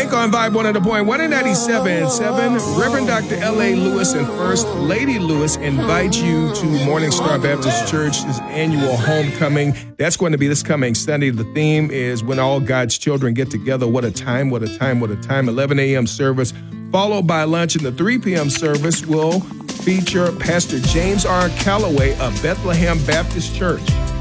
Hank on Vibe 100.1 and 97.7. Reverend Dr. L.A. Lewis and First Lady Lewis invite you to Morning Star Baptist Church's annual homecoming. That's going to be this coming Sunday. The theme is when all God's children get together. What a time, what a time, what a time. 11 a.m. service, followed by lunch. And the 3 p.m. service will feature Pastor James R. Calloway of Bethlehem Baptist Church.